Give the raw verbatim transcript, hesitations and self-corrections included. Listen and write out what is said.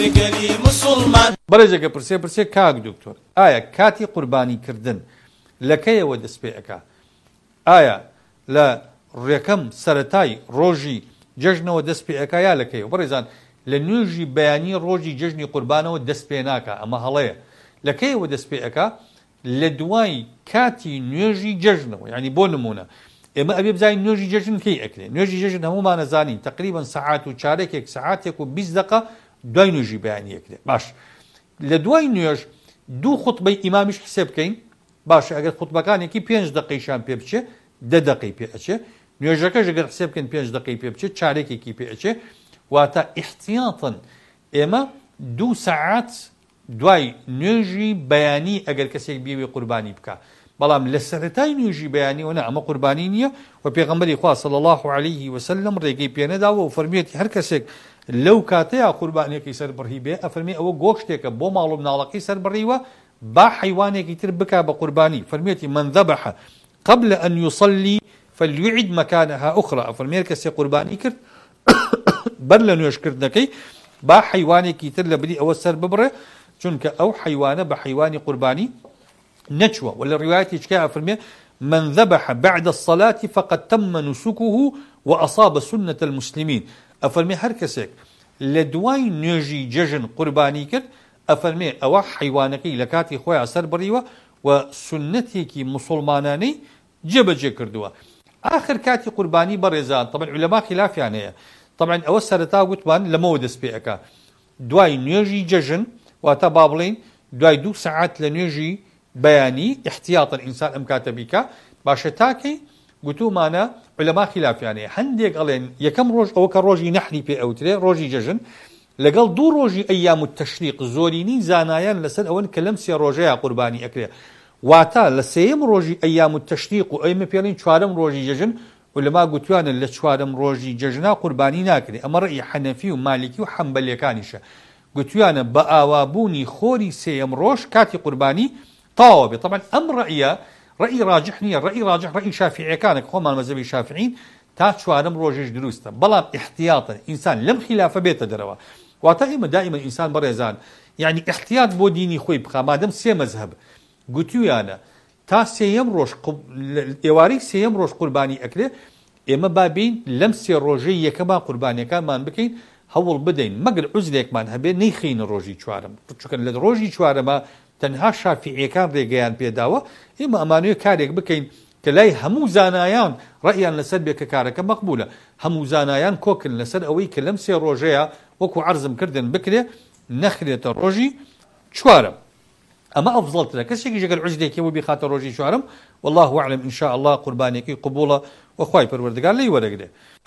بەڕێزێکە پرسێ پرسێ کاک دکتۆر ئایا کاتی قوربانیکردن لەکەیەوە دەست پێ ئەکا؟ ئایا لە ڕێکەم سەرەتای ڕۆژی جەژنەوە دەست پێ ئەکا یا لەکەیەوە؟ بەڕێزان لە نوێژی بەیانی ڕۆژی جەژنی قوربانەوە دەست پێ ناکە، ئەمە هەڵەیە. لەکەیەوە دەست پێ ئەکا؟ لە دوای کاتی نوێژی جەژنەوە. یعنی بۆ نمونە ئێمە ئەبێ بزانین نوێژی جەژن کەی ئەکرێ. نوێژی جەژن هەمومان نەزانین تقریبا سەعات و چارەکێک سەعاتێک و بیست دقە دوای نوێژی بەیانی ئەکرێ. باش لە دوای نوێژ دوو خوتبەی ئیمامیش حسێب بکەین. باشە ئەگەر خوتبەکانێکی پێنج دقەیشان پێ بچێ دە دقەی پێ ئەچێ، نوێژەکەش ئەگەر حسێب بکەین پێنج دقەی پێ بچێت چارێکێکی پێ ئەچێ، واتە ئیحتیاطن ئێمە دوو سەعات دوای نوێژی بەیانی ئەگەر کەسێک بیوێ قوربانی بکە. بەڵام لە سەرەتای نوێژی بەیانیەوە ئەمە قوربانی نییە و پێغەمبەری خوا صلی الله علیه وسلم ڕێگەی پێ نەداوە و فەرموویەتی هەر کەسێک لەو کاتەیە قوربانێکی سەربڕی بێ ئەفەرمێ ئەوە گۆشتێکە بۆ ماڵ و مناڵەکەی سەربڕیوە با حیوانێکی تر بکا بە قوربانی. فەرموویەتی من ذبح قبل أن يصلي فليعد مكانها أخرى. ئەفەرمێ کەسێک قوربانی کرد بەر لە نوێژکردنەکەی با حیوانێکی تر لە بری ئەوە سەر ببڕێ، چونکە ئەو حیوانە بە حیوانی قوربانی نەچوە. ولا ڕوايەتی چکە ئەفەرمێ من ذبح بعد الصلاة فقد تم نسكه وأصاب سنة المسلمين. ئەفەرمێ هەر کەسێک لە دوای نوێژی جەژن قوربانی کرد ئەفەرمێ ئەوە حیوانەکەی لە کاتی خۆیان سەر بڕیوە و سنەتێکی مسلمانانەی جێبەجێ کردووە. آخر کاتی قوربانی بەڕێزان طبعا علەما خلافیان هەیە. طبعا ئەوە سەرەتا گوتمان لەمەوە دەست پێ ئەکا دوای نوێژی جەژن، واتە با بڵێین دوای دوو سەعات لە نوێژی بەیانی احتیاطن ئینسان ئەم کاتە بیکە. باشە تاکەی گوتومانە علەما خلافیان هەیە. هەندێک ئەڵێن یەکەم ڕۆژ ئەوە کە ڕۆژی نەحری پێ ئەوترێ ڕۆژی جەژن لەگەڵ دوو ڕۆژی ئەیام التەشریق زۆرینی زانایان لەسەر ئەوەن کە لەم سێ ڕۆژەیە قوربانی ئەکرێ. واتە لە سێیەم ڕۆژی ئەیام التەشریق و ئەمە پێڵین چوارەم ڕۆژی جەژن علەما گوتوانن لە چوارەم ڕۆژی جەژنا قوربانی ناکرێ. ئەمە ڕێی حەنەفی و مالیکی و حەمبەلیەکانیشە. گوتوانە بە ئاوابوونی خۆری سێیەم ڕۆژ کاتی قوربانی تاوە بێ. طبعا ئەم ڕەئیە ڕەئی ڕاجح نییە، ڕەئی ڕاجح ڕەئی شافعیەکانە خۆمان مەذهبی شافعین تا چوارەم ڕۆژش دروستە. بەڵام احتیاطن ئینسان لەم خلافە بێتە دەرەوە. واتە ئێمە دائیمەن ئینسان بەڕێزان یعنی احتیاط بۆ دینی خۆی بخا مادەم سێ مەذهب گوتویانە تا سێیەم ڕۆژ ئێوارەی سێیەم ڕۆژ قوربانی ئەکرێ ئێمە بابین لەم سێ ڕۆژەی یەکەما قوربانیەکانمان بکەین هەوڵ بدەین مەگەر عوزرێکمان هەبێ نەیخینە ڕۆژی چوارەم، چونکە لە ڕۆژی چوارەمە تەنها شافعیەکان ڕێگەیان پێداوە. ئێمە ئەمانوێ کارێک بکەین کە لای هەموو زانایان ڕەئیان لەسەر بێ کە کارەکە مەقبولە. هەموو زانایان کۆکن لەسەر ئەوەی کە لەم سێ ڕۆژەیە وەکو عەرزم کردن بکرێ نەخرێتە ڕۆژی چوارەم. ئەمە ئەفزەڵترە. کەسێکی ژەگەر عوزرێکی بۆ بیخاتە ڕۆژی چوارەم والله ئەعلەم ئینشاء الله قوربانێکی قبوڵە و خوای پەروەردگار لێی وەرەگرێ.